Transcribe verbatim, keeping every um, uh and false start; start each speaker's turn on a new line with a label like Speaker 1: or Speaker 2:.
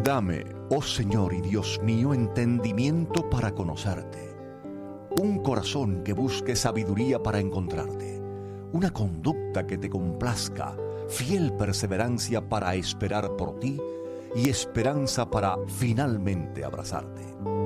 Speaker 1: Dame, oh Señor y Dios mío, entendimiento para conocerte, un corazón que busque sabiduría para encontrarte, una conducta que te complazca, fiel perseverancia para esperar por ti y esperanza para finalmente abrazarte.